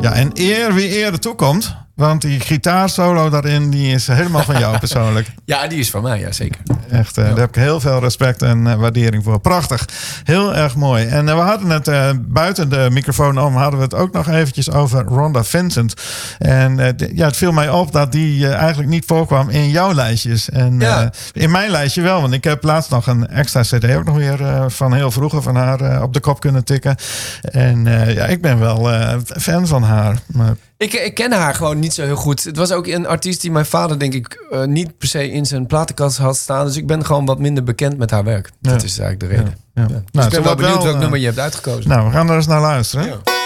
Ja, en wie eer toekomt. Want die gitaarsolo daarin, die is helemaal van jou persoonlijk. Ja, die is van mij, ja zeker. Echt, daar heb ik heel veel respect en waardering voor. Prachtig. Heel erg mooi. En we hadden het buiten de microfoon om, hadden we het ook nog eventjes over Rhonda Vincent. En het viel mij op dat die eigenlijk niet voorkwam in jouw lijstjes. En in mijn lijstje wel, want ik heb laatst nog een extra cd ook nog weer van heel vroeger van haar op de kop kunnen tikken. En ik ben wel fan van haar. Maar Ik ken haar gewoon niet zo heel goed. Het was ook een artiest die mijn vader, denk ik, niet per se in zijn platenkast had staan. Dus ik ben gewoon wat minder bekend met haar werk. Dat is eigenlijk de reden. Ja. Dus ik ben wel benieuwd welk nummer je hebt uitgekozen. Nou, we gaan er eens naar luisteren. Ja.